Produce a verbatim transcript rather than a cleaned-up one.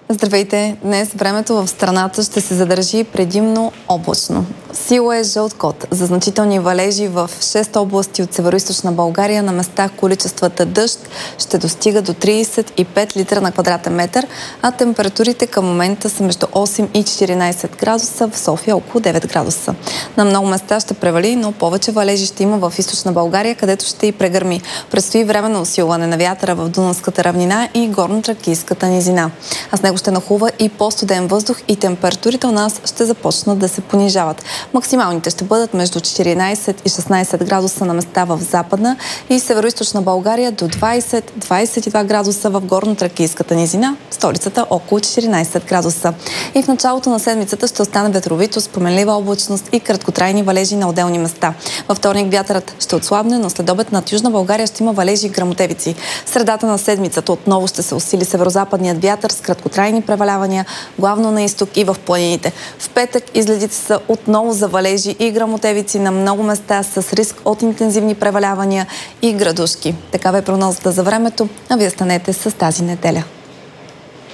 Здравейте! Днес времето в страната ще се задържи предимно облачно. Сила е жълт код за значителни валежи в шест области от североизточна България. На места количествата дъжд ще достига до тридесет и пет литра на квадратен метър, а температурите към момента са между осем и четиринадесет градуса, в София около девет градуса. На много места ще превали, но повече валежи ще има в източна България, където ще и прегърми. Предстои време на усилване на вятъра в Дунавската равнина и горно-тракийската низина. А с него ще нахлува и по-студен въздух и температурите у нас ще започнат да се понижават. Максималните ще бъдат между четиринадесет и шестнадесет градуса на места в западна и североизточна България, до двадесет до двадесет и два градуса в горно-тракийската низина, столицата около четиринадесет градуса. И в началото на седмицата ще остане ветровито с променлива облачност и краткотрайни валежи на отделни места. Във вторник вятърът ще отслабне, но след обед над Южна България ще има валежи и гръмотевици. В средата на седмицата отново ще се усили северозападният вятър с краткотрайни превалявания, главно на изток и в планините. В петък изгледите са отново за валежи и гръмотевици на много места с риск от интензивни превалявания и градушки. Такава е прогнозата за времето, а вие станете с тази неделя.